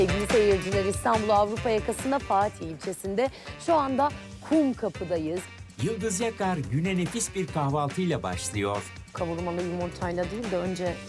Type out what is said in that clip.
Sevgili seyirciler, İstanbul Avrupa yakasında Fatih ilçesinde şu anda Kumkapı'dayız. Yıldız Yakar güne nefis bir kahvaltıyla başlıyor. Kavurmalı yumurtayla değil de önce